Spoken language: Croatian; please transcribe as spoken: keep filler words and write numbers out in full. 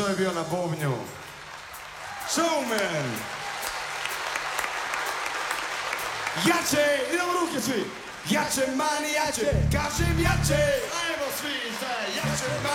je bio na bubnju. Showman! Jače, idemo ruke svi! Jače, mani, jače, kažem jače! Ajmo svi, zdaj, jače, mani!